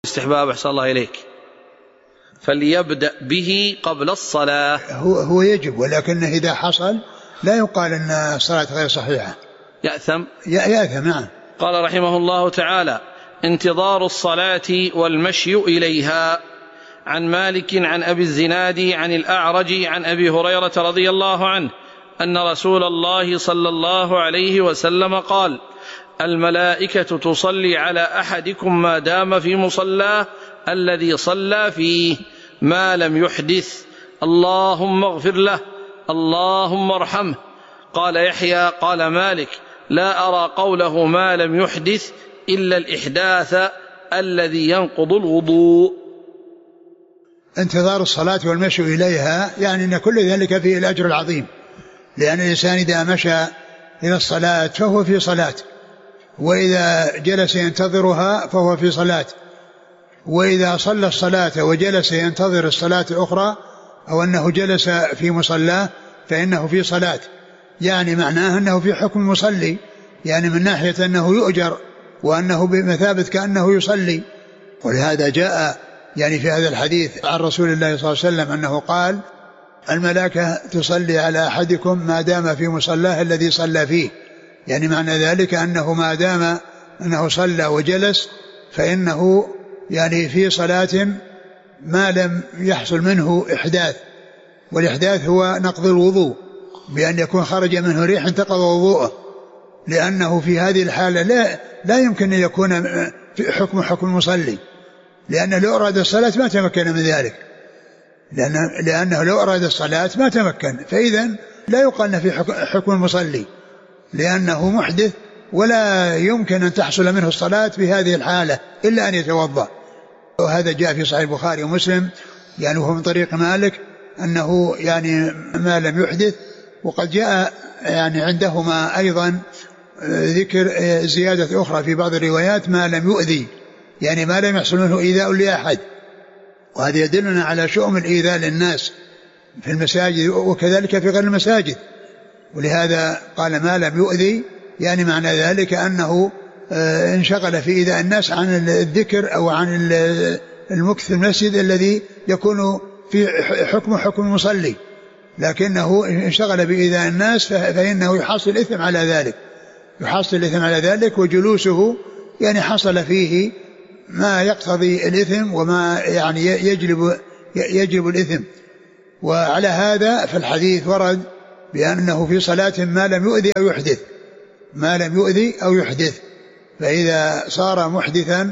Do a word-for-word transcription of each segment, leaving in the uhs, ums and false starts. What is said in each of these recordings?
استحباب أحسن الله إليك، فليبدأ به قبل الصلاة. هو, هو يجب، ولكنه إذا حصل لا يقال أن الصلاة غير صحيحة، يأثم يأثم. نعم. قال رحمه الله تعالى: انتظار الصلاة والمشي إليها. عن مالك عن أبي الزناد عن الأعرج عن أبي هريرة رضي الله عنه أن رسول الله صلى الله عليه وسلم قال: الملائكة تصلي على أحدكم ما دام في مصلاه الذي صلى فيه ما لم يحدث، اللهم اغفر له اللهم ارحمه. قال يحيى قال مالك: لا أرى قوله ما لم يحدث إلا الإحداث الذي ينقض الوضوء. انتظار الصلاة والمشي إليها يعني أن كل ذلك فيه الأجر العظيم، لأن الإنسان إذا مشى إلى الصلاة فهو في صلاة، وإذا جلس ينتظرها فهو في صلاة، وإذا صلى الصلاة وجلس ينتظر الصلاة الأخرى أو أنه جلس في مصلاه فإنه في صلاة، يعني معناه أنه في حكم مصلي، يعني من ناحية أنه يؤجر وأنه بمثابة كأنه يصلي. ولهذا جاء يعني في هذا الحديث عن رسول الله صلى الله عليه وسلم أنه قال: الملائكة تصلي على أحدكم ما دام في مصلاه الذي صلى فيه، يعني معنى ذلك أنه ما دام أنه صلى وجلس فإنه يعني في صلاة ما لم يحصل منه إحداث، والإحداث هو نقض الوضوء بأن يكون خرج منه ريح انتقض وضوءه، لأنه في هذه الحالة لا, لا يمكن أن يكون في حكم حكم المصلي، لأنه لو أراد الصلاة ما تمكن من ذلك، لأنه, لأنه لو أراد الصلاة ما تمكن، فإذا لا يقال في حكم المصلي لأنه محدث ولا يمكن أن تحصل منه الصلاة في هذه الحالة إلا أن يتوضأ. وهذا جاء في صحيح البخاري ومسلم يعني وهو من طريق مالك أنه يعني ما لم يحدث، وقد جاء يعني عندهما أيضا ذكر زيادة أخرى في بعض الروايات ما لم يؤذي، يعني ما لم يحصل منه إيذاء لأحد، وهذا يدلنا على شؤم الإيذاء للناس في المساجد وكذلك في غير المساجد. ولهذا قال ما لم يؤذي، يعني معنى ذلك أنه انشغل في إيذاء الناس عن الذكر أو عن المكث في المسجد الذي يكون في حكم حكم المصلي، لكنه انشغل بإيذاء الناس فإنه يحصل الإثم على ذلك، يحصل الإثم على ذلك، وجلوسه يعني حصل فيه ما يقتضي الإثم وما يعني يجلب يجلب الإثم. وعلى هذا فالحديث ورد بأنه في صلاة ما لم يؤذي أو يحدث، ما لم يؤذي أو يحدث، فإذا صار محدثا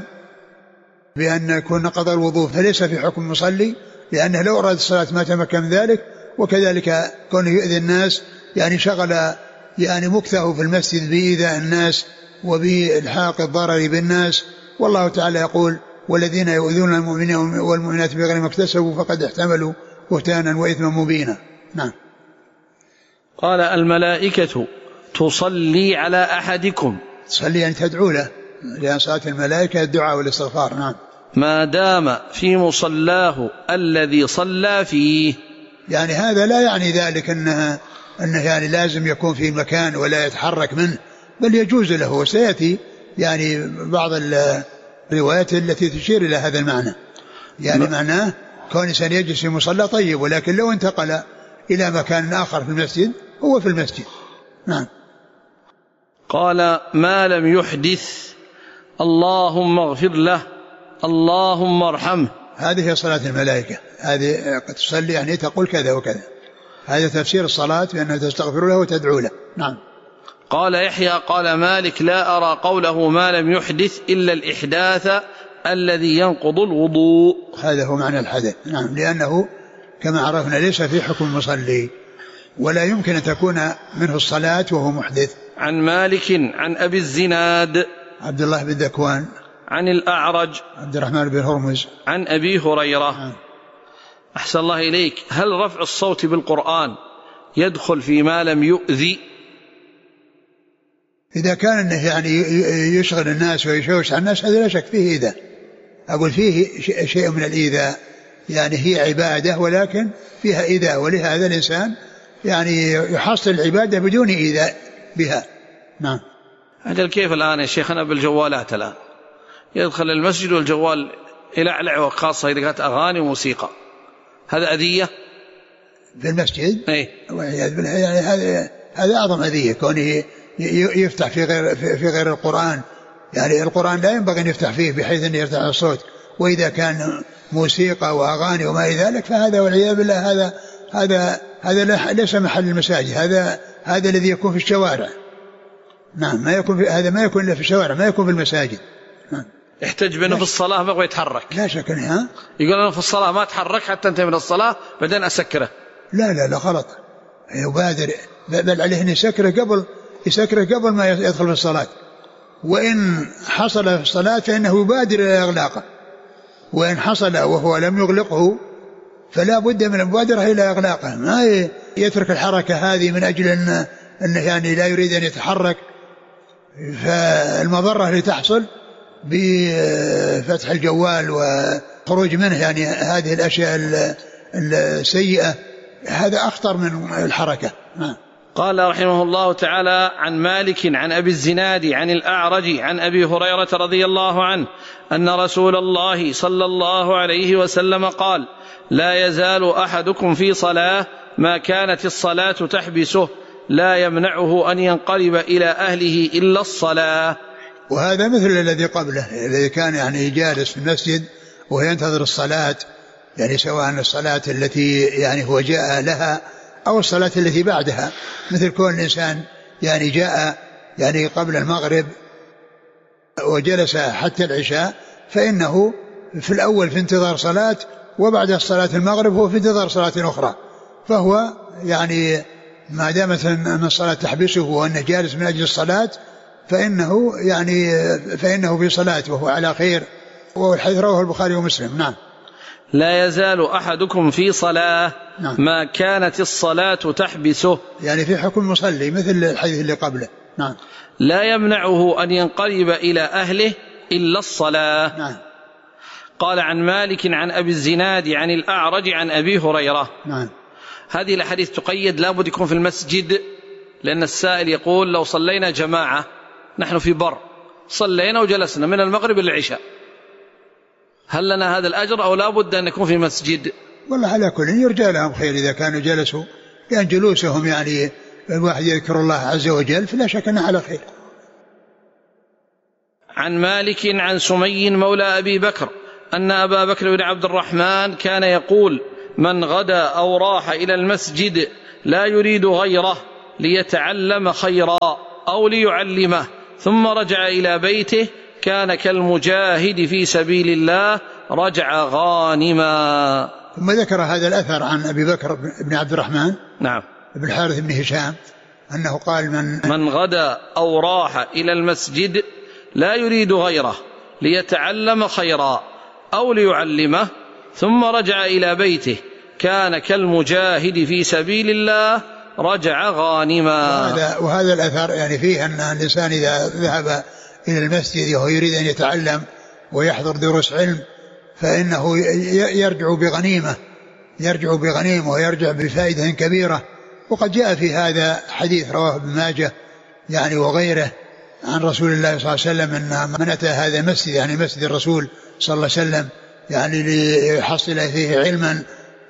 بأن يكون نقض الوضوء فليس في حكم مصلي، لأنه لو أراد الصلاة ما تمكن من ذلك. وكذلك كونه يؤذي الناس يعني شغل يعني مكثه في المسجد بإيذاء الناس وبإلحاق الضرر بالناس. والله تعالى يقول: والذين يؤذون المؤمنين والمؤمنات بغير ما اكتسبوا فقد احتملوا بهتانا وإثما مبينا. نعم. قال: الملائكة تصلي على أحدكم، تصلي يعني تدعو له، لأن صلاة الملائكة الدعاء والاستغفار. نعم. ما دام في مصلاه الذي صلى فيه، يعني هذا لا يعني ذلك أنه, أنه يعني لازم يكون في مكان ولا يتحرك منه، بل يجوز له، وسيأتي يعني بعض الروايات التي تشير إلى هذا المعنى، يعني م... معناه كون إنسان يجلس في مصلى طيب، ولكن لو انتقل إلى مكان آخر في المسجد هو في المسجد. نعم. قال: ما لم يحدث اللهم اغفر له اللهم ارحمه. هذه هي صلاة الملائكة، هذه قد تصلي يعني تقول كذا وكذا، هذا تفسير الصلاة بأنها تستغفر له وتدعو له. نعم. قال يحيى قال مالك: لا أرى قوله ما لم يحدث إلا الإحداث الذي ينقض الوضوء. هذا هو معنى الحدث. نعم، لأنه كما عرفنا ليس في حكم المصلي، ولا يمكن أن تكون منه الصلاة وهو محدث. عن مالك عن أبي الزناد عبد الله بن ذكوان عن الأعرج عبد الرحمن بن هرمز عن أبي هريرة. نعم. أحسن الله إليك، هل رفع الصوت بالقرآن يدخل في ما لم يؤذي؟ إذا كان إنه يعني يشغل الناس ويشوش على الناس هذا لا شك فيه إيذاء، أقول فيه شيء من الإيذاء، يعني هي عبادة ولكن فيها إيذاء، ولهذا الإنسان يعني يحصل العبادة بدون إيذاء بها. نعم. أجل كيف الآن يا شيخنا بالجوالات؟ الآن يدخل المسجد والجوال يلعلع، وخاصة إذا كانت أغاني وموسيقى، هذا أذية في المسجد. إيه؟ يعني هذا هذا أعظم أذية، كونه يفتح في غير في غير القرآن. يعني القرآن لا ينبغي أن يفتح فيه بحيث أن يرتفع الصوت، وإذا كان موسيقى وأغاني وما إلى ذلك فهذا والعياذ بالله هذا هذا هذا ليس محل المساجد، هذا هذا الذي يكون في الشوارع. نعم، ما يكون في هذا ما يكون إلا في الشوارع، ما يكون في المساجد. نعم. يحتج بأنه في الصلاة ما يبغى يتحرك. لا شك. ها؟ يقول أنا في الصلاة ما أتحرك حتى أنتهي من الصلاة بعدين أسكره. لا لا لا غلط، يبادر، بل عليه أن يسكره قبل يسكره قبل ما يدخل في الصلاة، وإن حصل في الصلاة فإنه يبادر إلى إغلاقه، وإن حصل وهو لم يغلقه فلا بد من المبادرة إلى إغلاقه، ما يترك الحركة هذه من أجل أن أنه يعني لا يريد أن يتحرك، فالمضرة اللي تحصل بفتح الجوال وخروج منه يعني هذه الأشياء السيئة هذا أخطر من الحركة. نعم. قال رحمه الله تعالى: عن مالك عن أبي الزناد عن الأعرج عن أبي هريرة رضي الله عنه أن رسول الله صلى الله عليه وسلم قال: لا يزال أحدكم في صلاة ما كانت الصلاة تحبسه لا يمنعه أن ينقلب إلى أهله إلا الصلاة. وهذا مثل الذي قبله، الذي كان يعني جالس في المسجد وهو ينتظر الصلاة، يعني سواء الصلاة التي يعني هو جاء لها أو الصلاة التي بعدها، مثل كون الإنسان يعني جاء يعني قبل المغرب وجلس حتى العشاء، فإنه في الأول في انتظار صلاة، وبعد صلاة المغرب هو في انتظار صلاة أخرى، فهو يعني ما دامت أن الصلاة تحبسه وأنه جالس من أجل الصلاة فإنه يعني فإنه في صلاة وهو على خير، والحديث رواه البخاري ومسلم. نعم. لا يزال أحدكم في صلاة. نعم. ما كانت الصلاة تحبسه، يعني في حكم مصلي مثل الحديث اللي قبله. نعم. لا يمنعه أن ينقلب إلى أهله إلا الصلاة. نعم. قال: عن مالك عن أبي الزناد عن الأعرج عن أبي هريرة. نعم. هذه الحديث تقيد لابد يكون في المسجد، لأن السائل يقول: لو صلينا جماعة نحن في بر صلينا وجلسنا من المغرب للعشاء، هل لنا هذا الأجر أو لا بد أن نكون في مسجد؟ والله على كل يرجى لهم خير إذا كانوا جلسوا، لأن جلوسهم يعني الواحد يذكر الله عز وجل فلا شك أنه على خير. عن مالك عن سمي مولى أبي بكر أن أبا بكر بن عبد الرحمن كان يقول: من غدا أو راح إلى المسجد لا يريد غيره ليتعلم خيرا أو ليعلمه ثم رجع إلى بيته كان كالمجاهد في سبيل الله رجع غانما. ثم ذكر هذا الأثر عن أبي بكر بن عبد الرحمن نعم بن الحارث بن هشام أنه قال: من من غدا أو راح إلى المسجد لا يريد غيره ليتعلم خيرا أو ليعلمه ثم رجع إلى بيته كان كالمجاهد في سبيل الله رجع غانما. وهذا, وهذا الأثر يعني فيه أن الإنسان إذا ذهب إلى المسجد وهو يريد أن يتعلم ويحضر دروس علم فإنه يرجع بغنيمة يرجع بغنيمة ويرجع بفائدة كبيرة. وقد جاء في هذا حديث رواه ابن ماجه يعني وغيره عن رسول الله صلى الله عليه وسلم أن من أتى هذا المسجد يعني مسجد الرسول صلى الله عليه وسلم يعني ليحصل فيه علما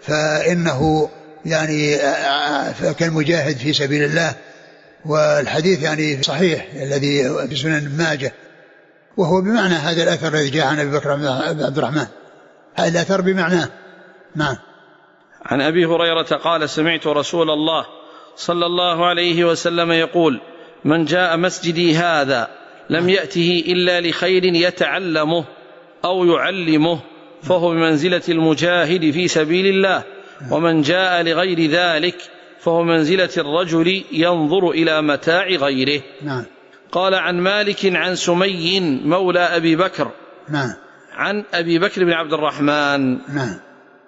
فإنه يعني كالمجاهد في سبيل الله. والحديث يعني صحيح الذي في سنن ابن ماجه، وهو بمعنى هذا الأثر الذي جاء عن أبي بكر بن عبد الرحمن، هذا الأثر بمعناه. نعم. عن أبي هريرة قال: سمعت رسول الله صلى الله عليه وسلم يقول: من جاء مسجدي هذا لم يأته إلا لخير يتعلمه أو يعلمه فهو بمنزلة المجاهد في سبيل الله، ومن جاء لغير ذلك فهو منزلة الرجل ينظر إلى متاع غيره. نعم. قال: عن مالك عن سمي مولى أبي بكر نعم. عن أبي بكر بن عبد الرحمن. نعم.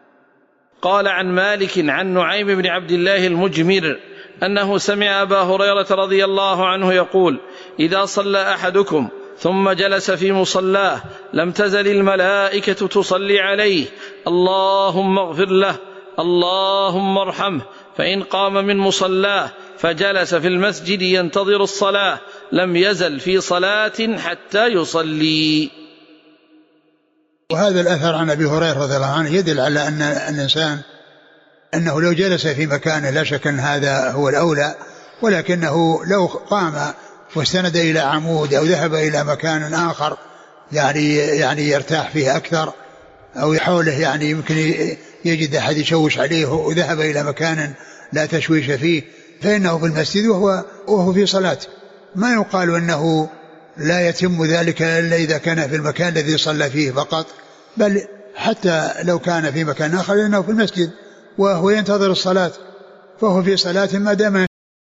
قال: عن مالك عن نعيم بن عبد الله المجمر أنه سمع أبا هريرة رضي الله عنه يقول: إذا صلى أحدكم ثم جلس في مصلاه لم تزل الملائكة تصلي عليه: اللهم اغفر له اللهم ارحمه. فإن قام من مصلاه فجلس في المسجد ينتظر الصلاة لم يزل في صلاة حتى يصلي. وهذا الأثر عن أبي هريرة رضي الله عنه يدل على أن الإنسان أنه لو جلس في مكانه لا شك أن هذا هو الأولى، ولكنه لو قام واستند إلى عمود أو ذهب إلى مكان آخر يعني يعني يرتاح فيه أكثر، أو حوله يعني يمكن يجد أحد يشوش عليه وذهب إلى مكان لا تشويش فيه، فإنه في المسجد وهو, وهو في صلاة. ما يقال أنه لا يتم ذلك إلا إذا كان في المكان الذي صلى فيه فقط، بل حتى لو كان في مكان آخر لأنه في المسجد وهو ينتظر الصلاة فهو في صلاة ما دام